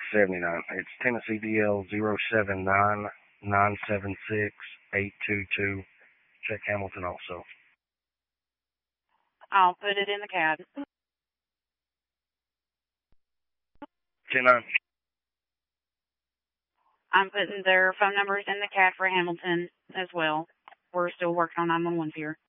79. It's Tennessee DL 079-976-822. Check Hamilton also. I'll put it in the CAD. 10-9. I'm putting their phone numbers in the CAD for Hamilton as well. We're still working on 911 here.